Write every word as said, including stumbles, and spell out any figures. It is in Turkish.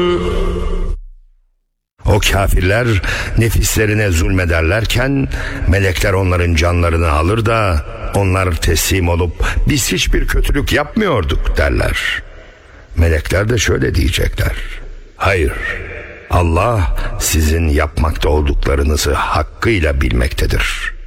O kafirler nefislerine zulmederlerken melekler onların canlarını alır da onlar teslim olup biz hiçbir kötülük yapmıyorduk derler. Melekler de şöyle diyecekler: hayır, Allah sizin yapmakta olduklarınızı hakkıyla bilmektedir.